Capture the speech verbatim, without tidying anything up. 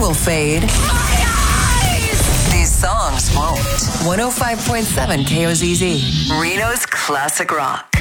will fade. These songs won't. one oh five point seven K O Z Z, Reno's Classic Rock.